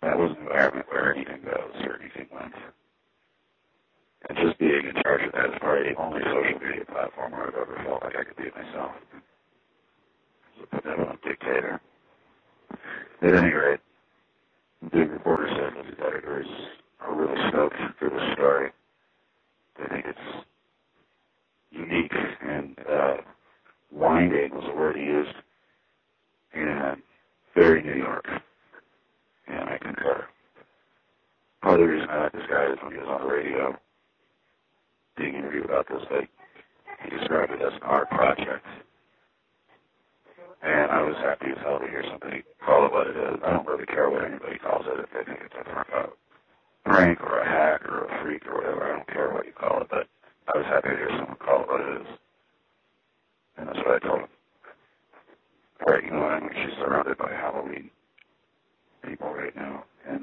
that was an environment where anything goes or anything went. And just being in charge of that is probably the only social media platform where I've ever felt like I could be myself. So put that on a dictator. At any rate, the reporter said that the editors are really stoked for this story. They think it's unique and winding was the word he used, and very New York. And I concur. Part of the reason I like this guy is when he was on the radio being interviewed about this, he described it as an art project. And I was happy as hell to hear somebody call it what it is. I don't really care what anybody calls it, if they think it's a prank or a hack or a freak or whatever. I don't care what you call it, but I was happy to hear someone call it what it is.